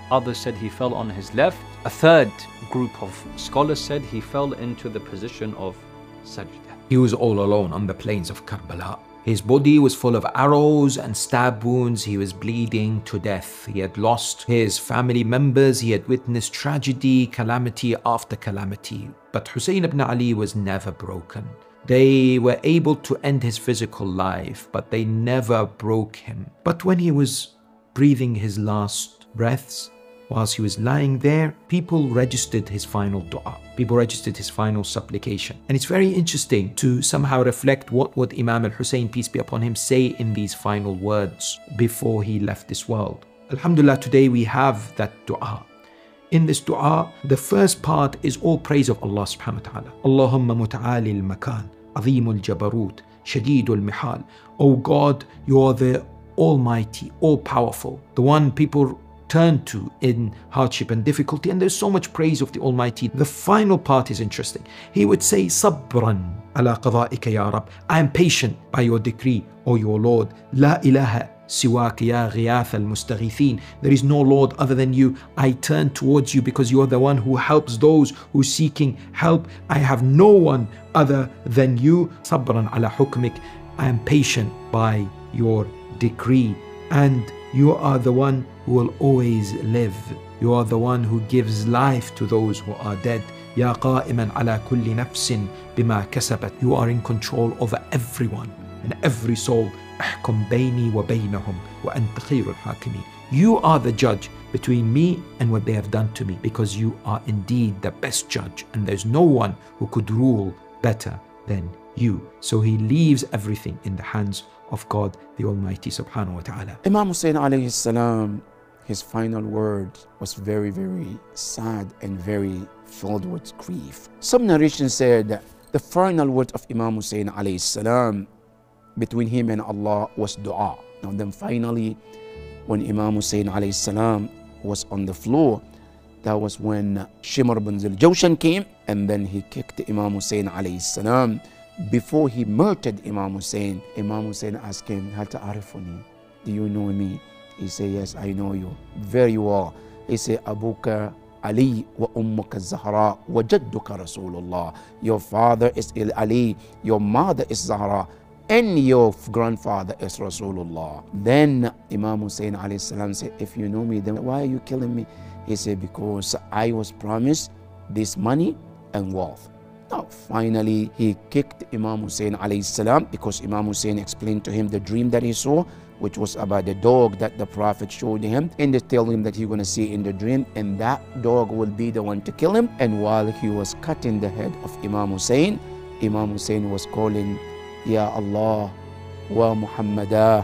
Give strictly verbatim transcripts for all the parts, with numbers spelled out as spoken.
Others said he fell on his left. A third group of scholars said he fell into the position of sajda. He was all alone on the plains of Karbala. His body was full of arrows and stab wounds. He was bleeding to death. He had lost his family members. He had witnessed tragedy, calamity after calamity. But Hussein ibn Ali was never broken. They were able to end his physical life, but they never broke him. But when he was breathing his last breaths, whilst he was lying there, people registered his final dua. People registered his final supplication. And it's very interesting to somehow reflect what would Imam al-Hussein, peace be upon him, say in these final words before he left this world. Alhamdulillah, today we have that dua. In this dua, the first part is all praise of Allah subhanahu wa ta'ala. Allahumma muta'ali al-makan, azim al-jabarut, shadid al-mihal. Oh God, you are the Almighty, all-powerful, the one people turn to in hardship and difficulty, and there's so much praise of the Almighty. The final part is interesting. He would say, Sabran ala qada'ika ya Rab. I am patient by your decree, O your Lord. La ilaha siwak ya ghiyath al-mustaghithin. There is no Lord other than you. I turn towards you because you are the one who helps those who are seeking help. I have no one other than you. Sabran ala hukmik. I am patient by your decree, and you are the one who will always live. You are the one who gives life to those who are dead. Ya qa'iman ala kulli nafsin bima kasabat. You are in control over everyone and every soul. Ahkum bayni wa baynahum wa anta khayrul hakimin. You are the judge between me and what they have done to me, because you are indeed the best judge, and there's no one who could rule better than you. So he leaves everything in the hands of God the Almighty subhanahu wa ta'ala. Imam Hussein alayhi salam, his final word was very, very sad and very filled with grief. Some narration said that the final word of Imam Hussein alayhi salam between him and Allah was dua. Now then finally, when Imam Hussein alayhi salam was on the floor, that was when Shimr bin Zil-Jawshan came, and then he kicked Imam Hussein alayhi salam. Before he murdered Imam Hussein, Imam Hussein asked him, Hal ta'arifuni? Do you know me? He said, yes, I know you very well. He said, Abuka Ali wa ummuka Zahra wa jadduka Rasulullah. Your father is Ali, your mother is Zahra, and your grandfather is Rasulullah. Then Imam Hussein alayhi salam said, if you know me, then why are you killing me? He said, because I was promised this money and wealth. Now, finally, he kicked Imam Hussein alayhi salam because Imam Hussein explained to him the dream that he saw, which was about the dog that the Prophet showed him, and they tell him that he's going to see in the dream, and that dog will be the one to kill him. And while he was cutting the head of Imam Hussein, Imam Hussein was calling, Ya Allah, wa Muhammadah,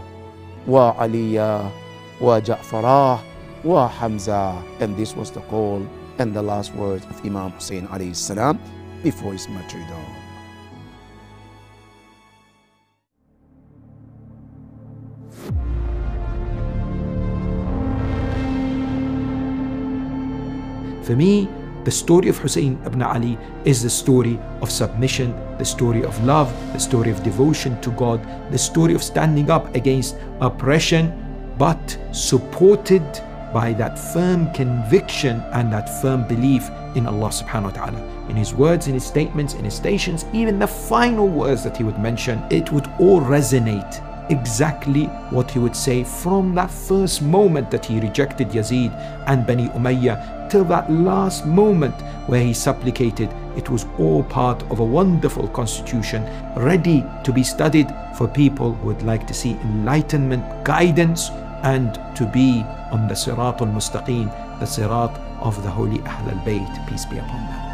wa Aliyah, wa Ja'farah, wa Hamza. And this was the call and the last words of Imam Hussein alayhi salam before his martyrdom. For me, the story of Hussein ibn Ali is the story of submission, the story of love, the story of devotion to God, the story of standing up against oppression, but supported by that firm conviction and that firm belief in Allah subhanahu wa ta'ala. In his words, in his statements, in his stations, even the final words that he would mention, it would all resonate exactly what he would say from that first moment that he rejected Yazid and Bani Umayyah till that last moment where he supplicated. It was all part of a wonderful constitution ready to be studied for people who would like to see enlightenment, guidance, and to be on the Sirat al-Mustaqim, the Sirat of the Holy Ahl al-Bayt, peace be upon them.